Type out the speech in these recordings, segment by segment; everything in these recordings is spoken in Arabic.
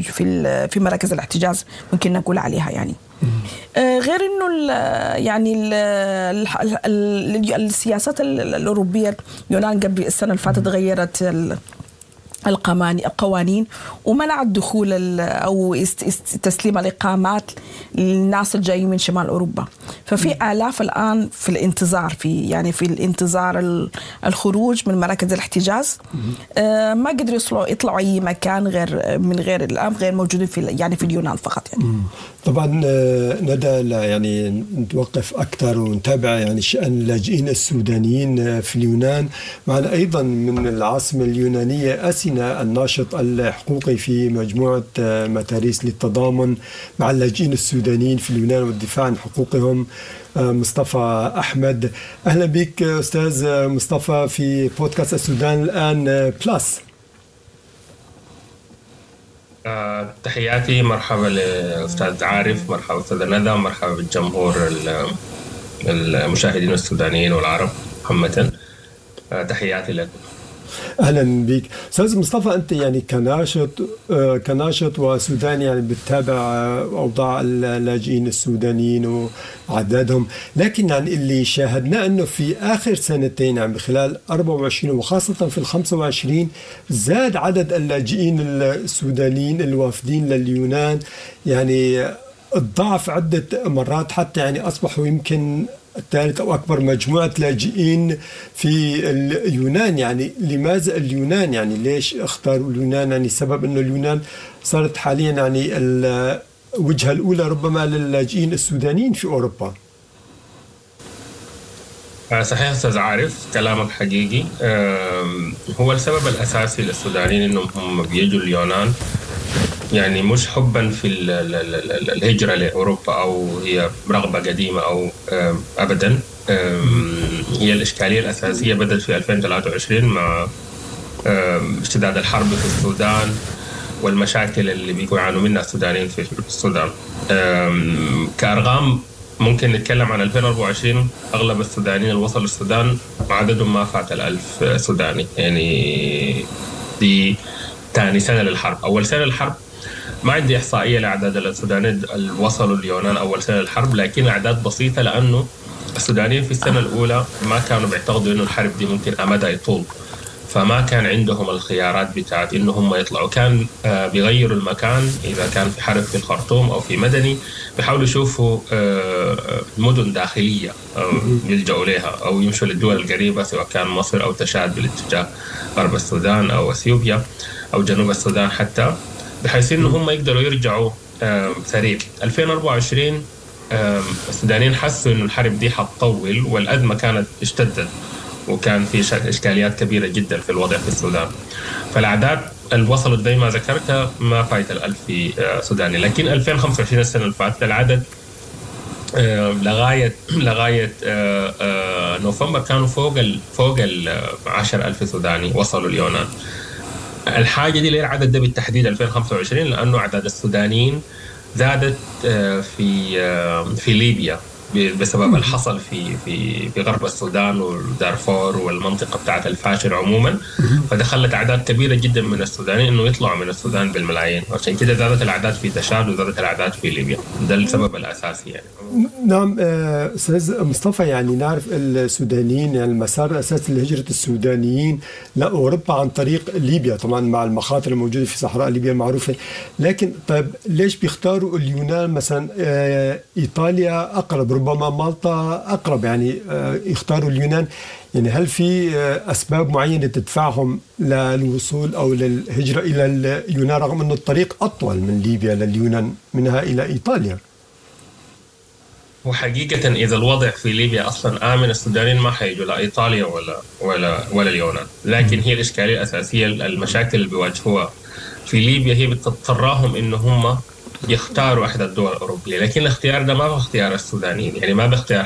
في مراكز الاحتجاز ممكن نقول عليها يعني. غير إنه يعني السياسات الأوروبية، اليونان قبل السنة اللي فاتت غيرت القوانين ومنعت دخول أو تسليم الإقامات للناس الجايين من شمال أوروبا. ففي آلاف الآن في الانتظار، في الانتظار الخروج من مراكز الاحتجاز، ما قدروا يطلعوا أي مكان غير الآن غير موجودين في اليونان فقط يعني. طبعا ندى يعني نتوقف أكثر ونتابع يعني شأن اللاجئين السودانيين في اليونان. معنا أيضا من العاصمة اليونانية أسينا الناشط الحقوقي في مجموعة متاريس للتضامن مع اللاجئين السودانيين في اليونان والدفاع عن حقوقهم، مصطفى أحمد. أهلا بك أستاذ مصطفى في بودكاست السودان الآن بلس. تحياتي، مرحبا لأستاذ عارف، مرحبا أستاذ ندى، مرحبا بالجمهور المشاهدين السودانيين والعرب عامة. تحياتي لكم. أهلا بك أستاذ مصطفى. أنت يعني كناشط وسوداني يعني بتتابع أوضاع اللاجئين السودانيين وعددهم، لكن يعني اللي شاهدناه أنه في آخر سنتين يعني بخلال 24 وخاصة في 25 زاد عدد اللاجئين السودانيين الوافدين لليونان يعني الضعف عدة مرات، حتى يعني أصبحوا يمكن الثالث أو أكبر مجموعة لاجئين في اليونان. يعني لماذا اليونان؟ يعني ليش اختاروا اليونان؟ يعني سبب أنه اليونان صارت حاليا يعني الوجهة الأولى ربما للاجئين السودانيين في أوروبا. صحيح أستاذ عارف، كلامك حقيقي. هو السبب الأساسي للسودانيين أنهم هم بيجوا اليونان يعني مش حبا في الهجرة لأوروبا أو هي رغبة قديمة أو أبدا. هي الإشكالية الأساسية بدأت في 2023 مع اشتداد الحرب في السودان والمشاكل اللي بيكونوا يعانوا منها السودانيين في السودان. كأرقام ممكن نتكلم عن 2024 أغلب السودانيين اللي وصلوا السودان عددهم ما فات 1000 سوداني. يعني دي ثاني سنة للحرب. أول سنة للحرب ما عندي إحصائية لأعداد السودانيين اللي وصلوا اليونان أول سنة للحرب، لكن أعداد بسيطة لأنه السودانيين في السنة الأولى ما كانوا بيعتقدوا إنه الحرب دي ممكن أمدها يطول، فما كان عندهم الخيارات بتاعت إنه هم يطلعوا. كان بيغيروا المكان، إذا كان في حرب في الخرطوم أو في مدني بيحاولوا يشوفوا مدن داخلية يلجأوا لها أو يمشوا للدول القريبة سواء كان مصر أو تشاد بالاتجاه غرب السودان أو أثيوبيا أو جنوب السودان حتى، بحيث إنه هم يقدروا يرجعوا سريع. 2024 السودانيين حسوا إنه الحرب دي حتطول والأزمة كانت اشتدت وكان في إشكاليات كبيرة جدا في الوضع في السودان، فالأعداد اللي وصلت زي ما ذكرتها ما فايت 1000 سوداني. لكن 2025 السنة اللي فاتت العدد لغاية نوفمبر كانوا فوق 10,000 سوداني وصلوا اليونان. الحاجة دي ليه العدد ده بالتحديد 2025؟ لأنه أعداد السودانيين زادت في ليبيا بسبب الحصل في غرب السودان ودارفور والمنطقة بتاعت الفاشر عموما، فدخلت أعداد كبيرة جدا من السودانيين إنه يطلعوا من السودان بالملايين، عشان كده زادت الأعداد في تشاد وزادت الأعداد في ليبيا. ده السبب الأساسي يعني. نعم أستاذ مصطفى، يعني نعرف السودانيين يعني المسار الأساسي لهجرة السودانيين لأوروبا عن طريق ليبيا، طبعا مع المخاطر الموجودة في صحراء ليبيا المعروفة. لكن طيب ليش بيختاروا اليونان مثلا؟ إيطاليا أقرب، ربما مالطا أقرب، يعني يختاروا اليونان. يعني هل في أسباب معينة تدفعهم للوصول أو للهجرة إلى اليونان رغم أن الطريق أطول من ليبيا لليونان منها إلى إيطاليا؟ وحقيقة إذا الوضع في ليبيا أصلا آمن السودانيين ما حيجوا لا إيطاليا ولا اليونان. لكن هي الإشكالية الأساسية المشاكل اللي بيواجهوها في ليبيا هي بتضطرهم إنه هم يختاروا أحد الدول الأوروبية، لكن الاختيار ده ما هو اختيار السودانيين. يعني ما باختيار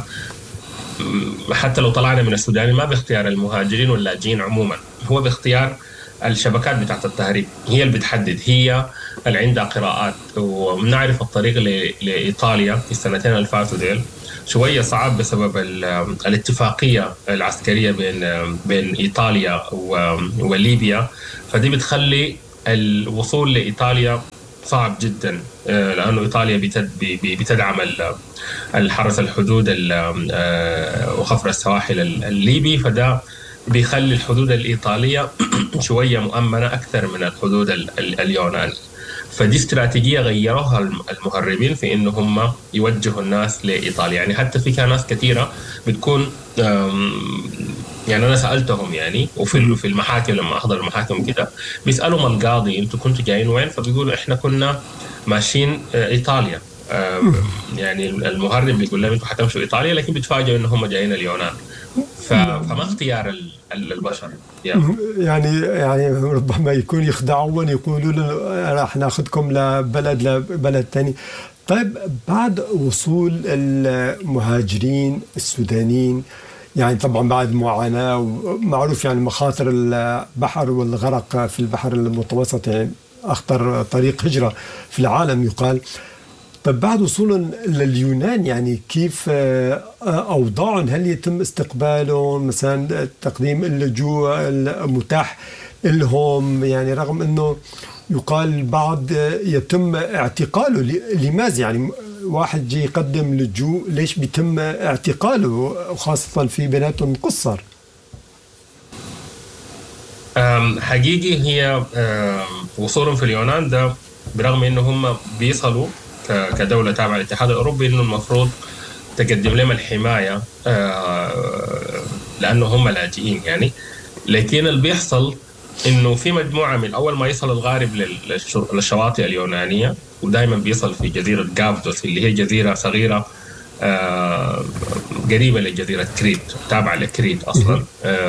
حتى لو طلعنا من السودان ما باختيار المهاجرين واللاجئين عموما، هو باختيار الشبكات بتاعت التهريب. هي اللي بتحدد، هي اللي عندها قراءات. ونعرف الطريق لإيطاليا في السنتين اللي فاتوا ديل شوية صعب بسبب الاتفاقية العسكرية بين إيطاليا وليبيا، فدي بتخلي الوصول لإيطاليا صعب جدا، لأنه إيطاليا بتدعم الحرس الحدود وخفر السواحل الليبي، فده بيخلي الحدود الإيطالية شوية مؤمنة أكثر من الحدود اليونانية. فدي استراتيجية غيروها المهربين في إنه هم يوجهوا الناس لإيطاليا. يعني حتى في ناس كثيرة بتكون يعني أنا سألتهم يعني وفي المحاكم لما أحضر المحاكم كده بيسألوا من القاضي أنتوا كنتوا جايين وين؟ فبيقولوا إحنا كنا ماشيين إيطاليا. يعني المهرب بيقول لهم أنتوا حتمشوا إيطاليا، لكن بيتفاجئوا إن هم جايين اليونان. فما اختيار البشر يعني ربما يكون يخدعون، يقولوا له راح ناخذكم لبلد ثاني. طيب بعد وصول المهاجرين السودانيين، يعني طبعا بعد معاناة ومعروف يعني مخاطر البحر والغرق في البحر المتوسط، يعني أخطر طريق هجرة في العالم يقال. طيب بعد وصولهم لليونان يعني كيف أوضاعهم؟ هل يتم استقبالهم مثلا، تقديم اللجوء المتاح لهم؟ يعني رغم أنه يقال البعض يتم اعتقاله، لماذا يعني واحد جي يقدم لجوء ليش بيتم اعتقاله، وخاصة في بيناتهم قصر؟ حقيقي هي وصولهم في اليونان ده برغم أنه هم بيصلوا كدولة تابعة للاتحاد الأوروبي إنه المفروض تقدم لهم الحماية لأنه هم لاجئين يعني. لكن اللي بيحصل إنه في مجموعة من أول ما يصل الغارب للشواطئ اليونانية، ودائما بيصل في جزيرة غابدوس اللي هي جزيرة صغيرة قريبة لجزيرة كريت، تابعة لكريت أصلا.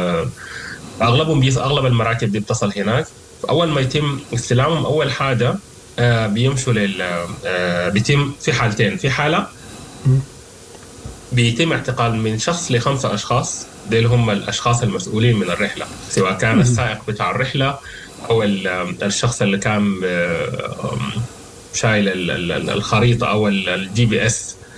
أغلب المراكب دي بتصل هناك. أول ما يتم استلامهم أول حاجة بيمشوا بيتم في حالتين. في حالة بيتم اعتقال من شخص ل5 أشخاص، ديل هم الأشخاص المسؤولين من الرحلة، سواء كان السائق بتاع الرحلة أو الشخص اللي كان شايل الخريطة أو الGPS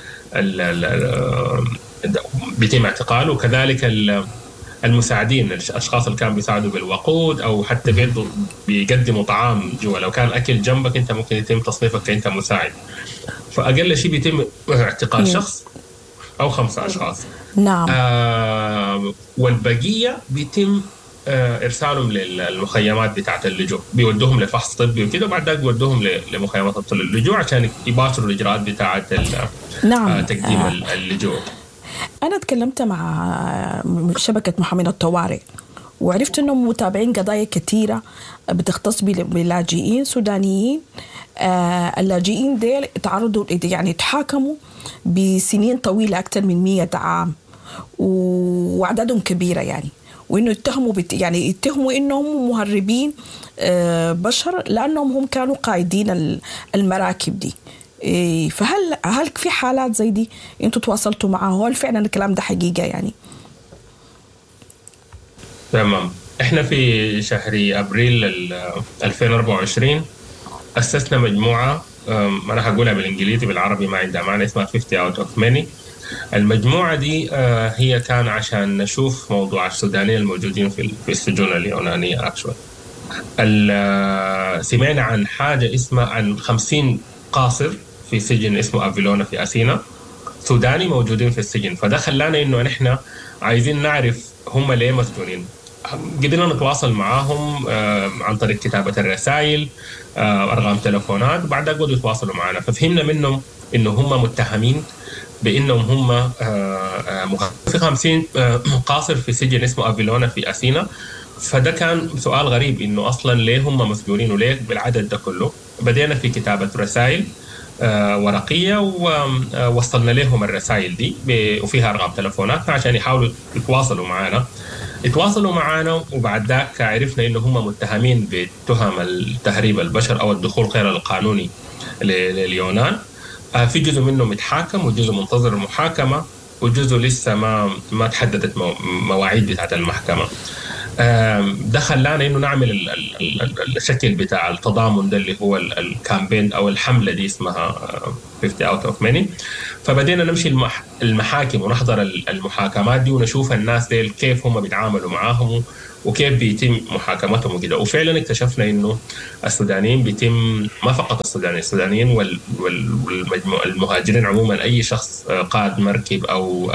بيتم اعتقاله. وكذلك المساعدين، الأشخاص اللي كانوا بيساعدوا بالوقود أو حتى بيقدموا طعام جوا، لو كان أكل جنبك أنت ممكن يتم تصنيفك كأنت مساعد. فأقل شيء بيتم اعتقال شخص أو 5 أشخاص. نعم. والبقية بيتم إرسالهم للمخيمات بتاعة اللجوء، بيودوهم لفحص طبي وكده، وبعد ذلك بيودوهم لمخيمات اللجوع عشان يباشروا الإجراءات بتاعة تقديم اللجوء. أنا تكلمت مع شبكة محامين الطوارئ وعرفت أنهم متابعين قضايا كثيرة بتختص بلاجئين سودانيين. اللاجئين ديل تعرضوا يعني تحاكموا بسنين طويلة أكثر من 100 عام وأعدادهم كبيرة يعني، وإنه يتهموا إنهم مهربين بشر لأنهم هم كانوا قائدين المراكب دي. فهل في حالات زي دي انتوا تواصلتوا معها؟ هل فعلا الكلام ده حقيقة يعني؟ تمام. احنا في شهر ابريل 2024 اسسنا مجموعة، انا هقولها بالانجليزي، بالعربي ما عندها معنى، اسمها 50 out of many. المجموعة دي هي كان عشان نشوف موضوع السودانيين الموجودين في السجون اليونانية. سمعنا عن حاجة اسمها عن 50 قاصر في سجن اسمه أفيلونا في أثينا سوداني موجودين في السجن. فده خلانا إنه نحن عايزين نعرف هم ليه مسجونين. قدرنا نتواصل معاهم عن طريق كتابة الرسائل، أرقام تلفونات، وبعد ذلك بدوا يتواصلوا معنا. ففهمنا منهم إنه هم متهمين بإنهم هم في 50 قاصر في سجن اسمه أفيلونا في أثينا. فده كان سؤال غريب إنه أصلاً ليه هم مسجونين وليه بالعدد ده كله. بدينا في كتابة رسائل ورقية ووصلنا لهم الرسائل دي وفيها أرقام تلفونات عشان يحاولوا يتواصلوا معنا. وبعد ذلك عرفنا إنه هم متهمين بتهم التهريب البشر أو الدخول غير القانوني لليونان. في جزء منهم متحاكم وجزء منتظر المحاكمة وجزء لسه ما تحددت مواعيد بتاعت المحكمة. ده خلانا انه نعمل الشكل بتاع التضامن ده اللي هو الكامبين او الحمله دي اسمها 50 out of many. فبدينا نمشي المحاكم ونحضر المحاكمات دي ونشوف الناس دي كيف هم بيتعاملوا معاهم وكيف بيتم محاكمتهم وكده. وفعلا اكتشفنا انه السودانيين بيتم، ما فقط السودانيين والمهاجرين عموما، اي شخص قائد مركب او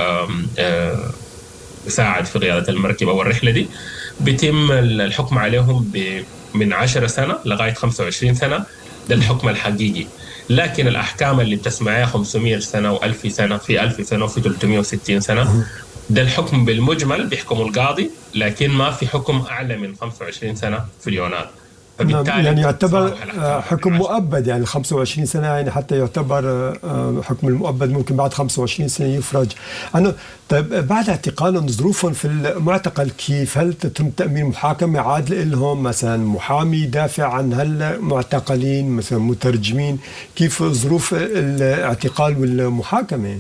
يساعد في قيادة المركب او الرحلة دي بيتم الحكم عليهم من 10 سنة لغاية 25 سنة. ده الحكم الحقيقي. لكن الأحكام اللي بتسمعها 500 سنة و1000 سنة، في 1000 سنة وفي 360 سنة، ده الحكم بالمجمل بيحكم القاضي، لكن ما في حكم أعلى من 25 سنة في اليونان. يعني يعتبر حكم مؤبد، يعني 25 سنة يعني حتى يعتبر حكم المؤبد ممكن بعد 25 سنة يفرج. طيب بعد اعتقالهم ظروفهم في المعتقل كيف؟ هل تتم تأمين محاكمة عادلة لهم، مثلا محامي يدافع عن هالمعتقلين، مثلا مترجمين؟ كيف ظروف الاعتقال والمحاكمة؟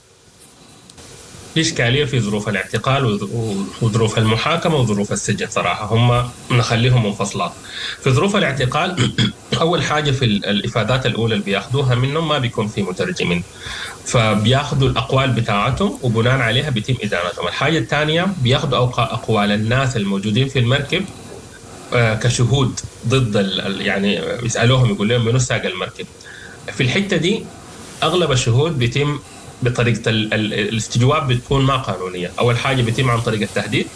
في إشكالية في ظروف الاعتقال وظروف المحاكمة وظروف السجن صراحة، هم نخليهم منفصلات. في ظروف الاعتقال أول حاجة في الإفادات الأولى اللي بياخدوها منهم ما بيكون في مترجمين، فبياخدوا الأقوال بتاعتهم وبناء عليها بيتم إدانتهم. الحاجة الثانية بياخدوا أقوال الناس الموجودين في المركب كشهود ضد يعني يسألوهم يقول لهم منو ساق المركب. في الحتة دي أغلب الشهود بيتم بطريقة الاستجواب بتكون ما قانونية. أول حاجة بيتم عن طريق التهديد.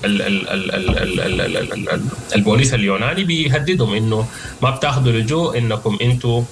البوليس اليوناني بيهددهم إنه ما بتاخذوا لجوء، إنكم أنتوا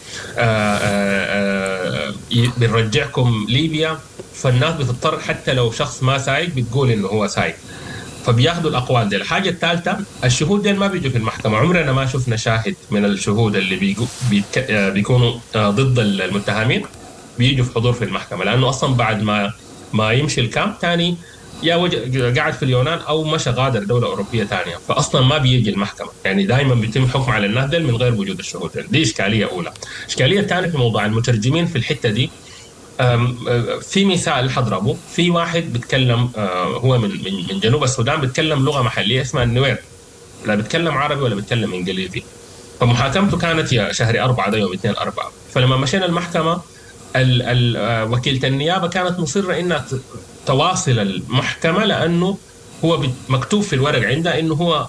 بنرجعكم ليبيا. فالناس بتضطر حتى لو شخص ما سايق بتقول إنه هو سايق، فبياخذوا الأقوال دي. الحاجة الثالثة الشهود دي ما بيجوا في المحكمة. عمرنا ما شفنا شاهد من الشهود اللي بيكونوا ضد المتهمين بيجوا في حضور في المحكمة، لأنه أصلا بعد ما يمشي الكامب تاني يا قاعد في اليونان أو مشى غادر دولة أوروبية تانية، فأصلا ما بيجي المحكمة. يعني دائما بيتم حكم على الناس دل من غير وجود الشهود. دي إشكالية أولى. إشكالية ثانية في موضوع المترجمين في الحتة دي، في مثال حضربه. في واحد بيتكلم هو من جنوب السودان، بيتكلم لغة محلية اسمها النوير، لا بيتكلم عربي ولا بيتكلم إنجليزي. فمحاكمته كانت يا شهر 4 ده يوم 2/4. فلما مشينا المحكمة وكيلة النيابة كانت مصرة إنها تواصل المحكمة، لأنه هو مكتوب في الورق عندها إنه هو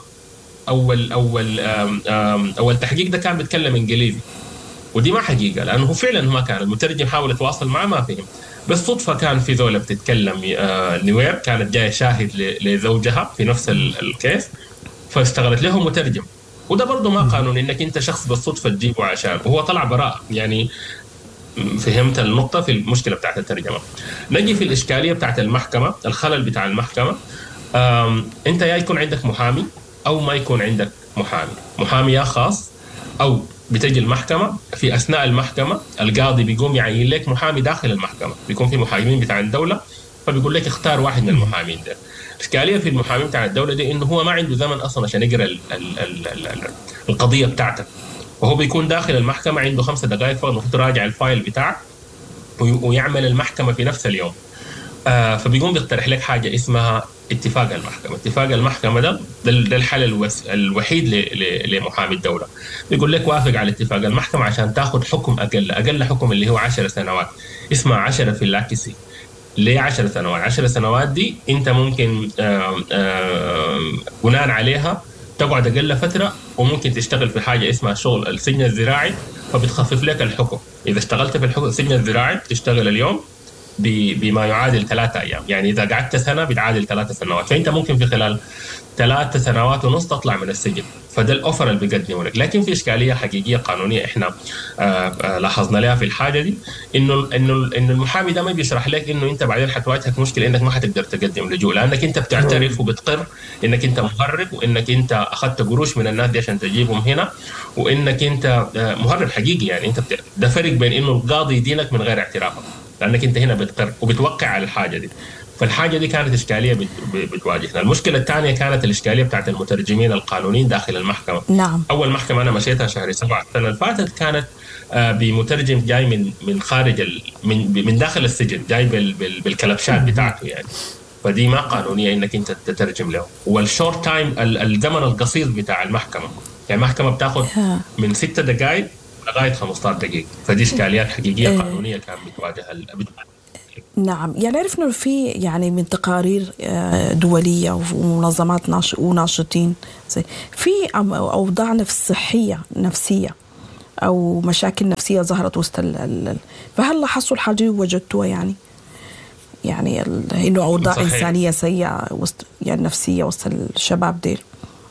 أول تحقيق ده كان بيتكلم إنجليزي، ودي ما حقيقة، لأنه فعلا ما كان المترجم حاول يتواصل معه ما فهم. بس صدفة كان في ذولة بتتكلم نوير كانت جاية شاهد لزوجها في نفس الكيس، فاشتغلت له مترجم. وده برضه ما قانوني إنك أنت شخص بالصدفة تجيبه عشان، وهو طلع براء. يعني فهمت النقطة في المشكلة بتاعت الترجمة. نجي في الإشكالية بتاعت المحكمة، الخلل بتاع المحكمة. أنت يا يكون عندك محامي أو ما يكون عندك محامي يا خاص، أو بتجي المحكمة في أثناء المحكمة القاضي بيقوم يعين لك محامي داخل المحكمة، بيكون في محامين بتاع الدولة، فبيقول لك اختار واحد من المحامين ده. الإشكالية في المحامين بتاع الدولة دي إنه هو ما عنده زمن أصلا عشان يقرأ القضية بتاعتك، وهو بيكون داخل المحكمة عنده 5 دقائق فقط المفروض يراجع الفايل بتاعك ويعمل المحكمة في نفس اليوم. فبيقوم بيقترح لك حاجة اسمها اتفاق المحكمة. اتفاق المحكمة ده الحل الوحيد لمحامي الدولة. بيقول لك وافق على اتفاق المحكمة عشان تاخد حكم أقل حكم اللي هو 10 سنوات، اسمها 10 في اللاكسي. ليه 10 سنوات؟ 10 سنوات دي انت ممكن بناء عليها تقعد أقل فترة، وممكن تشتغل في حاجة اسمها شغل السجن الزراعي، فبتخفف لك الحكم. إذا اشتغلت في السجن الزراعي تشتغل اليوم بما يعادل 3 أيام، يعني إذا قعدت سنة بتعادل 3 سنوات، فأنت ممكن في خلال 3 سنوات ونص تطلع من السجن. فده الأوفر اللي بيقدمه لك. لكن في إشكالية حقيقية قانونية إحنا لاحظنا لها في الحاجة دي، إنه المحامي ده ما بيشرح لك إنه أنت بعدين حتواجهك مشكلة إنك ما حتقدر تقدم لجوء، لأنك أنت بتعترف وبتقر إنك أنت مهرب، وإنك أنت أخذت قروش من الناس دي عشان تجيبهم هنا، وإنك أنت مهرب حقيقي. يعني أنت ده فرق بين إنه القاضي يدينك من غير اعترافك، لأنك أنت هنا بتقر وبتوقع على الحاجة دي. فالحاجة دي كانت إشكالية بتواجهنا. المشكلة الثانية كانت الإشكالية بتاعت المترجمين القانونيين داخل المحكمة. نعم. أول محكمة أنا مشيتها شهر 7 السنة اللي فاتت كانت بمترجم جاي من خارج من داخل السجن، جاي بالكلبشات بتاعته يعني. فدي ما قانونيه انك انت تترجم له. والشورت تايم الزمن القصير بتاع المحكمه، يعني المحكمه بتاخذ من 6 دقائق لغايه 15 دقيقه، فدي اشكاليات حقيقيه قانونيه كان بتواجهها. نعم، يعني عرفنا إنه في يعني من تقارير دولية ومنظمات وناشطين في أوضاع صحية نفسية أو مشاكل نفسية ظهرت وسط فهل لاحظتوا الحاجة وجدتوها يعني إنه أوضاع صحيح. إنسانية سيئة وسط يعني نفسية وسط الشباب ديل؟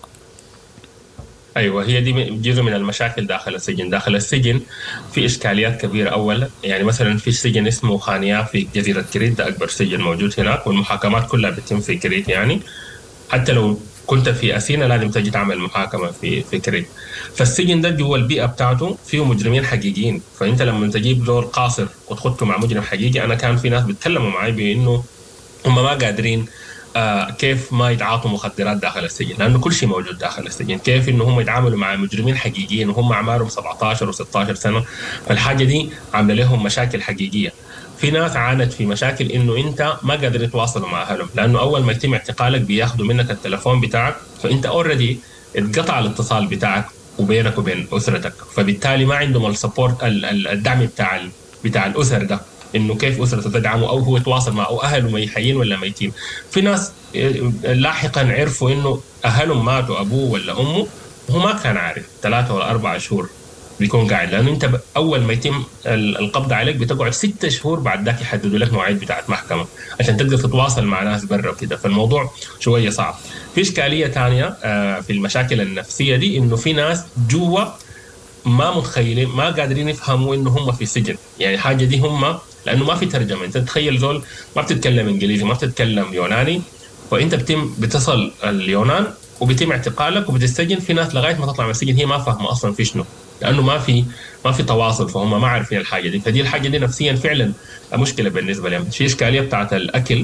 ايوه، هي دي جزء من المشاكل داخل السجن. داخل السجن في اشكاليات كبيره. اولا يعني مثلا في سجن اسمه خانيا في جزيره كريت، ده اكبر سجن موجود هناك، والمحاكمات كلها بتتم في كريت. يعني حتى لو كنت في أثينا لازم تجي تعمل محاكمه في كريت. فالسجن ده جوا البيئه بتاعته فيه مجرمين حقيقيين، فانت لما تجيب دور قاصر وتخطه مع مجرم حقيقي، انا كان في ناس بيتكلموا معي بانه هم ما قادرين كيف ما يتعاطوا مخدرات داخل السجن، لأنه كل شيء موجود داخل السجن. كيف إنه هم يتعاملوا مع مجرمين حقيقيين وهم أعمارهم 17 و16 سنة، فالحاجة دي عاملة لهم مشاكل حقيقية. في ناس عانت في مشاكل إنه أنت ما قادر يتواصلوا مع أهلهم، لأنه أول ما يتم اعتقالك بياخدوا منك التلفون بتاعك، فأنت أوريدي اتقطع الاتصال بتاعك وبينك وبين أسرتك، فبالتالي ما عندهم السبورت الدعم بتاع الأسر ده، انه كيف اسرته تدعمه او هو يتواصل مع او اهله حيين ولا ميتين. في ناس لاحقا عرفوا انه اهلهم ماتوا، ابوه ولا امه، وهو ما كان عارف. 3 ولا 4 شهور بيكون قاعد، لانه انت اول ما يتم القبض عليك بتقعد 6 شهور بعد ذاك يحددوا لك مواعيد بتاعت محكمه عشان تقدر تتواصل مع ناس برا وكده، فالموضوع شويه صعب. في اشكاليه ثانيه في المشاكل النفسيه دي، انه في ناس جوا ما متخيلين، ما قادرين يفهموا انه هم في سجن. يعني حاجه دي هم لانه ما في ترجمه، انت تتخيل زول ما بتتكلم انجليزي ما بتتكلم يوناني، وانت بتصل اليونان وبيتم اعتقالك وبتستجن. في ناس لغايه ما تطلع من السجن هي ما فاهمه اصلا في شنو، لانه ما في تواصل، فهم ما عارفين الحاجه دي. فدي الحاجه دي نفسيا فعلا مشكله بالنسبه لهم. في اشكاليه بتاعت الاكل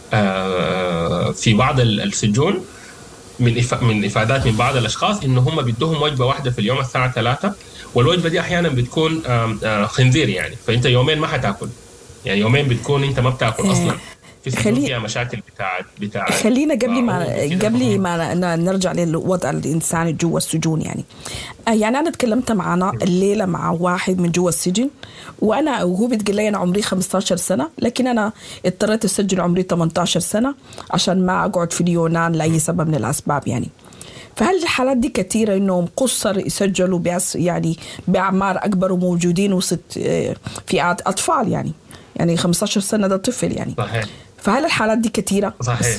في بعض السجون، من افادات من بعض الاشخاص انه هم بيدوهم وجبه واحده في اليوم الساعه 3، والوجبه دي احيانا بتكون خنزير يعني، فانت يومين ما حتاكل، يعني يومين بتكون انت ما بتاكل اصلا. في فيها مشاكل بتاع خلينا قبل ما نرجع للوضع الانساني جوا السجون. يعني انا تكلمت معنا الليله مع واحد من جوا السجن، وهو بتقول لي انا عمري 15 سنه، لكن انا اضطريت اسجل عمري 18 سنه عشان ما اقعد في اليونان لاي سبب من الاسباب. يعني فهل الحالات دي كثيره انهم قصر يسجلوا يعني باعمار اكبر وموجودين وسط في اطفال، يعني 15 سنه ده طفل يعني. صحيح. فهل الحالات دي كثيره؟ صحيح،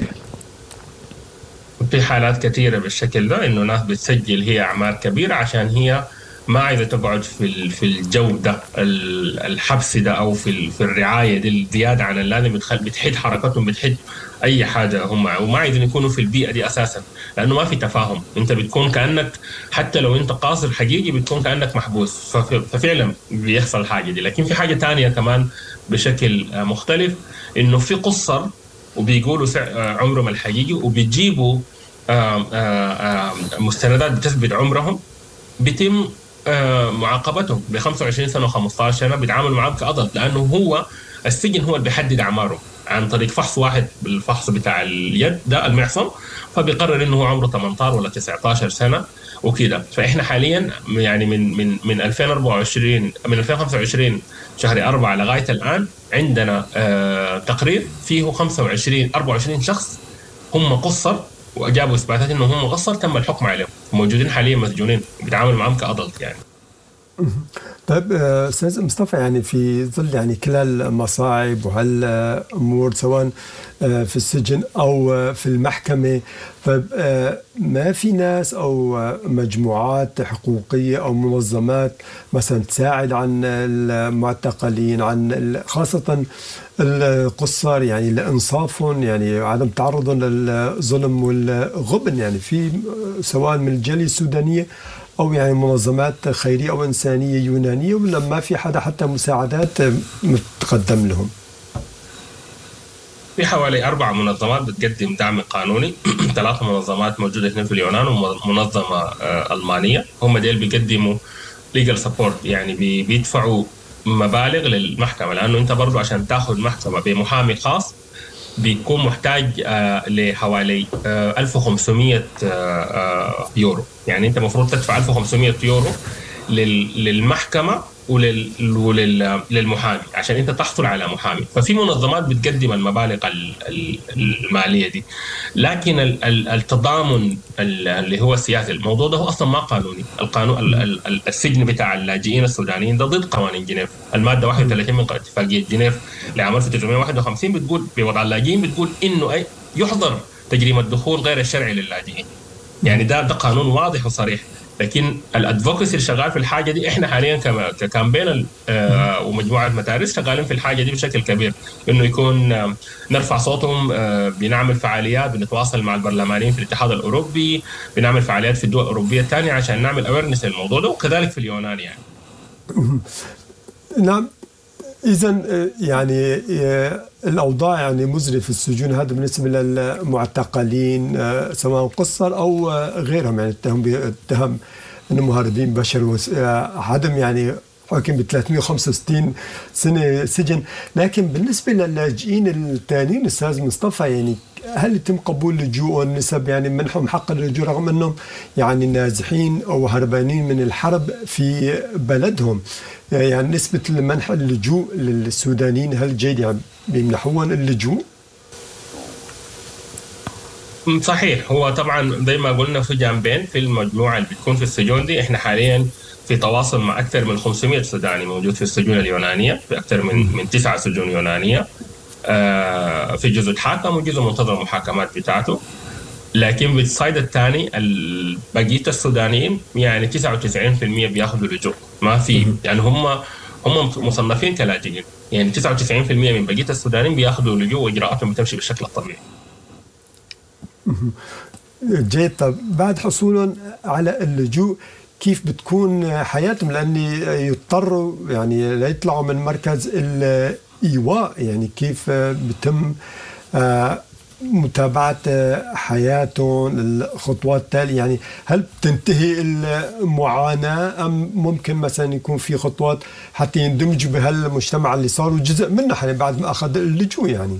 في حالات كثيره بالشكل ده، انه ناس بتسجل هي اعمار كبيره عشان هي ما عايزه تقعد في الجو ده الحبس ده او في الرعايه دي زياده عن اللازم، بتحد حركتهم، بتحد اي حاجه هم، وما عايزين يكونوا في البيئه دي اساسا، لانه ما في تفاهم. انت بتكون كانك حتى لو انت قاصر حقيقي بتكون كانك محبوس، ففعلا بيحصل حاجه دي. لكن في حاجه تانية كمان بشكل مختلف، انه في قصر وبيقولوا عمرهم الحقيقي وبيجيبوا مستندات بتثبت عمرهم، بيتم معاقبتهم ب 25 سنه و15 سنه، بيتعاملوا معاه كأضل، لانه هو السجن هو اللي بيحدد اعماره عن طريق فحص واحد، بالفحص بتاع اليد ده المعصم، فبيقرر انه هو عمره 18 ولا 19 سنه وكده. فاحنا حاليا يعني من 2024 من 2025 شهر 4 لغايه الان عندنا تقرير فيه 24 شخص هم قصر، وجابوا اثباتات انهم هم قصر تم الحكم عليهم، موجودين حاليا مسجونين بيتعاملوا معهم كأضلت يعني. طيب استاذ مصطفى، يعني في ظل يعني كل المصاعب وهالامور سواء في السجن او في المحكمه، طيب ما في ناس او مجموعات حقوقيه او منظمات مثلا تساعد عن المعتقلين، عن خاصه القصار، يعني لانصافهم، يعني عدم تعرضهم للظلم والغبن، يعني في سواء من الجالية السودانيه أو يعني منظمات خيرية أو إنسانية يونانية، ولا ما في حدا حتى مساعدات متقدم لهم؟ في حوالي 4 منظمات بتقدم دعم قانوني 3 منظمات موجودة هنا في اليونان ومنظمة ألمانية، هم ديل بيقدموا legal support، يعني بيدفعوا مبالغ للمحكمة، لأنه أنت برضو عشان تأخذ محكمة بمحامي خاص بيكون محتاج لحوالي 1500 يورو. يعني انت المفروض تدفع 1500 يورو للمحكمة وللمحامي عشان انت تحصل على محامي. ففي منظمات بتقدم المبالغ المالية دي، لكن التضامن اللي هو السياسي، الموضوع ده هو اصلا ما قانوني. القانون السجن بتاع اللاجئين السودانيين ده ضد قوانين جنيف. المادة 31 من اتفاقية جنيف لعام 1951 بتقول بوضع اللاجئين، بتقول انه يحظر تجريم الدخول غير الشرعي للاجئين. يعني ده قانون واضح وصريح. لكن الادفوكسي اللي شغال في الحاجه دي، احنا حاليا ككامبين ومجموعه مدارس شغالين في الحاجه دي بشكل كبير، انه يكون نرفع صوتهم، بنعمل فعاليات، بنتواصل مع البرلمانيين في الاتحاد الاوروبي، بنعمل فعاليات في الدول الاوروبيه الثانيه عشان نعمل اويرنس للموضوع ده، وكذلك في اليونان يعني. نعم. إذن يعني الأوضاع يعني مزرية في السجون، هذا بالنسبة للمعتقلين سواء قصر أو غيرهم، يعني اتهم أنهم مهربين بشر، عدم يعني حاكم ب 365 سنة سجن. لكن بالنسبة للاجئين الثانيين أستاذ مصطفى، يعني هل يتم قبول لجوء النسب، يعني منحهم حق اللجوء رغم أنهم يعني نازحين أو هربانين من الحرب في بلدهم؟ يعني نسبة منح اللجوء للسودانيين هل جيد، يعني بيمنحون اللجوء؟ صحيح. هو طبعا زي ما قلنا في جانبين في المجموعة اللي بتكون في السجون دي. احنا حاليا في تواصل مع أكثر من 500 سوداني موجود في السجون اليونانية، في أكثر من 9 سجون يونانية، في جزء تحاكم وجزء منتظر المحاكمات بتاعته. لكن بالصيد الثاني بقية السودانيين يعني 99% بياخذوا لجوء، ما في يعني هم مصنفين كلاجئين. يعني 99% من بقية السودانيين بياخذوا لجوء وإجراءاتهم بتمشي بالشكل الطبيعي. جيد. طب بعد حصولهم على اللجوء كيف بتكون حياتهم؟ لأن يضطروا يعني لا يطلعوا من مركز الإيواء، يعني كيف بتم متابعة حياتهم، الخطوات التالية؟ يعني هل تنتهي المعاناة أم ممكن مثلا يكون في خطوات حتى يندمجوا بهالمجتمع اللي صاروا جزء منه يعني بعد ما أخذ اللجوء؟ يعني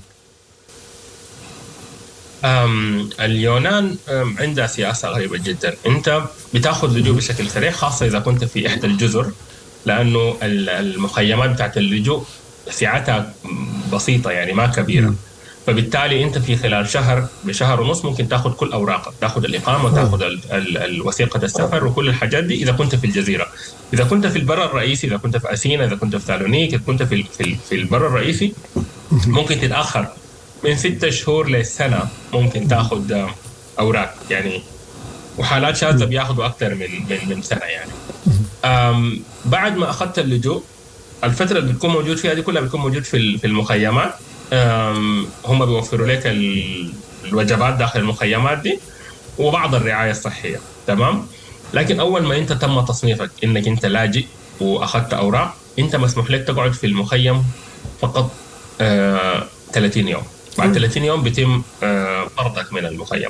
اليونان عندها سياسة غريبة جدا. أنت بتاخذ لجوء بشكل سريع، خاصة إذا كنت في إحدى الجزر، لأنه المخيمات بتاعت اللجوء سعتها بسيطة يعني ما كبيرة. فبالتالي أنت في خلال بشهر ونص ممكن تاخذ كل أوراقك، تاخذ الإقامة وتاخذ الوثيقة السفر وكل الحاجات دي إذا كنت في الجزيرة. إذا كنت في البر الرئيسي، إذا كنت في أثينا، إذا كنت في ثالونيك، إذا كنت في البر الرئيسي، ممكن تتأخر من 6 شهور لسنة ممكن تاخذ أوراق يعني. وحالات شاذة بياخذوا أكثر من سنة يعني. بعد ما أخذت اللجوء، الفترة اللي بتكون موجود فيها دي كلها بتكون موجود في المخيمات. هم بيوفروا لك الوجبات داخل المخيمات دي وبعض الرعاية الصحية، تمام. لكن أول ما أنت تم تصنيفك إنك أنت لاجئ وأخذت أوراق، أنت مسموح لك تقعد في المخيم فقط 30 يوم. بعد 30 يوم بيتم طردك من المخيم،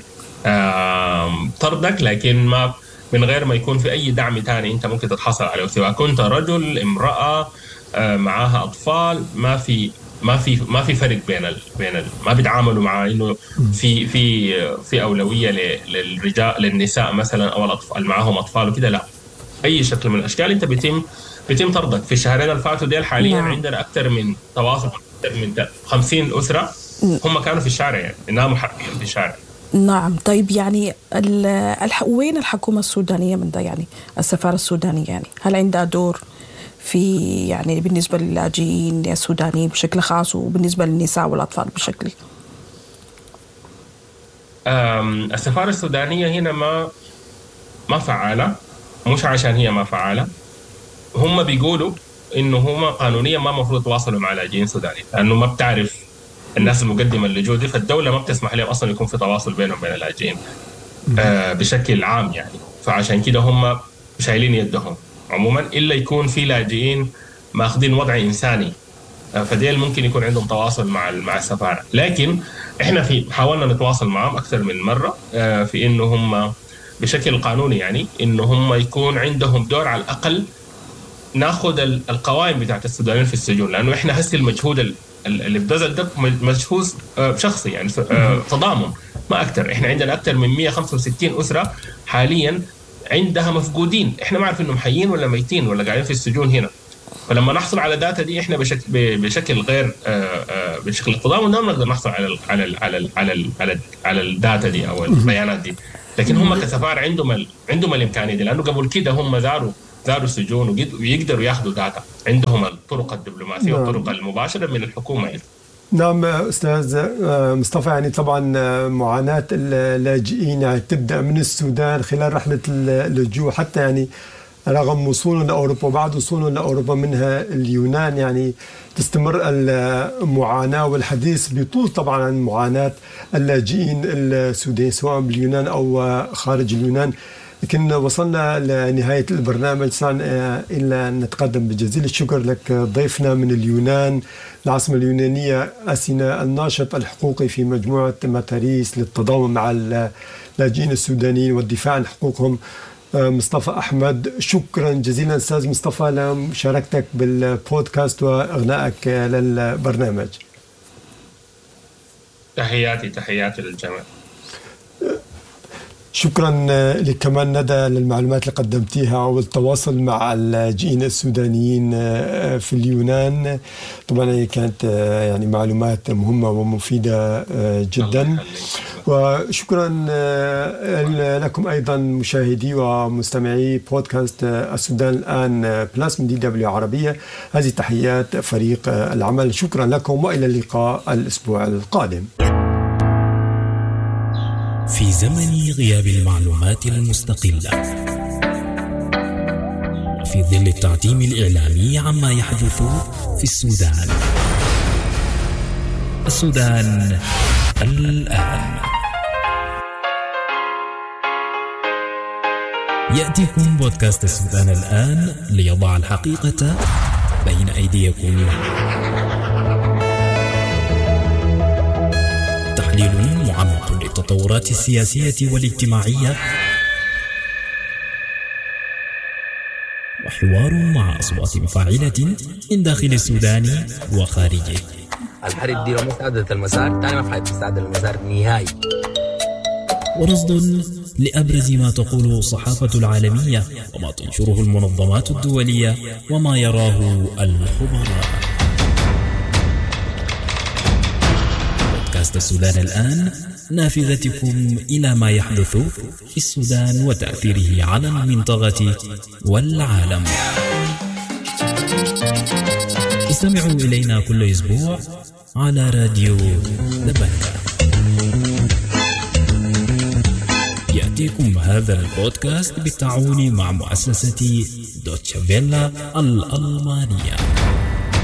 طردك، لكن ما من غير ما يكون في أي دعم تاني أنت ممكن تتحصل عليه، سواء كنت رجل، امرأة، معاها أطفال. ما في فرق بين ما بيتعاملوا مع إنه في أولوية للرجال للنساء مثلا أو الأطفال معاهم أطفال وكده، لا. أي شكل من الأشكال أنت بيتم طردك. في الشهرين الفاتوا ديل حاليا عندنا أكثر من تواصل أكثر من 50 أسرة هم كانوا في الشارع، يعني ناموا حرفيا في الشارع. نعم. طيب يعني وين الحكومة السودانية من ده؟ يعني السفارة السودانية يعني هل عندها دور في يعني بالنسبة للاجئين السودانيين بشكل خاص وبالنسبة للنساء والأطفال بشكل؟ السفارة السودانية هنا ما فعالة، مش عشان هي ما فعالة. هم بيقولوا إنه هم قانونيا ما مفروض يتواصلوا مع لاجئين سودانيين، لأنه ما بتعرف الناس المقدمة اللجوء دي، فالدولة ما بتسمح لهم أصلا يكون في تواصل بينهم وبين اللاجئين بشكل عام يعني. فعشان كده هم شايلين يدهم عموما، إلا يكون في لاجئين ماخذين وضع إنساني، فديل ممكن يكون عندهم تواصل مع السفارة. لكن إحنا حاولنا نتواصل معهم أكثر من مرة في إنه هم بشكل قانوني يعني إنه هم يكون عندهم دور على الأقل ناخذ القوائم بتاعت السودانيين في السجون، لأنه إحنا هسه المجهود اللي بذل ده شخصي يعني تضامن ما أكثر. إحنا عندنا أكثر من 165 أسرة حاليا عندها مفقودين، إحنا ما عارفين إنهم حيين ولا ميتين ولا قاعدين في السجون هنا. فلما نحصل على داتا دي إحنا بشكل غير بشكل التضامن ما نقدر نحصل على الداتا دي أو البيانات دي. لكن هم كسفارة عندهم الإمكانية دي، لأنه قبل كده هم زاروا السجون ويقدروا ياخذوا داتا، عندهم الطرق الدبلوماسية والطرق المباشرة من الحكومة. نعم أستاذ مصطفى، يعني طبعا معاناة اللاجئين يعني تبدأ من السودان خلال رحلة اللجوء حتى يعني رغم وصولهم لأوروبا وبعد وصولهم لأوروبا منها اليونان، يعني تستمر المعاناة والحديث بيطول طبعا عن معاناة اللاجئين السودانيين سواء باليونان أو خارج اليونان. لكن وصلنا لنهاية البرنامج، إلا أن نتقدم بجزيل الشكر لك ضيفنا من اليونان العاصمة اليونانية أثينا، الناشط الحقوقي في مجموعة ماتاريس للتضامن مع اللاجئين السودانيين والدفاع عن حقوقهم، مصطفى أحمد. شكرا جزيلا أستاذ مصطفى لمشاركتك بالبودكاست وإغنائك للبرنامج. تحياتي للجميع. شكرا لك كمان ندى للمعلومات اللي قدمتيها والتواصل مع اللاجئين السودانيين في اليونان. طبعا هي كانت يعني معلومات مهمة ومفيدة جدا. وشكرا لكم أيضا مشاهدي ومستمعي بودكاست السودان الآن بلاس من DW عربية. هذه تحيات فريق العمل، شكرا لكم وإلى اللقاء الأسبوع القادم. في زمن غياب المعلومات المستقلة وفي ظل التعتيم الإعلامي عما يحدث في السودان الآن يأتيكم بودكاست السودان الآن ليضع الحقيقة بين أيديكم. تحليل معمق للتطورات السياسية والاجتماعية وحوار مع أصوات مفاعلة من داخل السودان وخارجه. الحرب دي لو ما استعدت المسار تاني ما في حد يستعد المسار نهائي. ورصد لأبرز ما تقوله الصحافة العالمية وما تنشره المنظمات الدولية وما يراه الخبراء. بودكاست السودان الآن، نافذتكم إلى ما يحدث في السودان وتأثيره على المنطقة والعالم. استمعوا إلينا كل أسبوع على راديو دبنكة. يأتيكم هذا البودكاست بالتعاون مع مؤسسة دوتشا فيلا الألمانية.